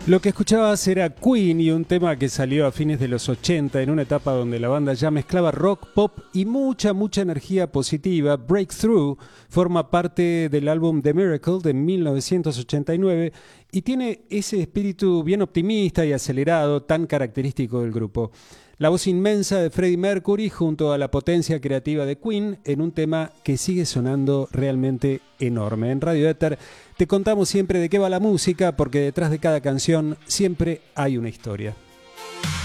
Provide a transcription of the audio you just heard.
Lo que escuchabas era Queen y un tema que salió a fines de los 80 en una etapa donde la banda ya mezclaba rock, pop y mucha energía positiva. Breakthrough forma parte del álbum The Miracle de 1989 y tiene ese espíritu bien optimista y acelerado tan característico del grupo. La voz inmensa de Freddie Mercury junto a la potencia creativa de Queen en un tema que sigue sonando realmente enorme. En Radio Éter te contamos siempre de qué va la música, porque detrás de cada canción siempre hay una historia.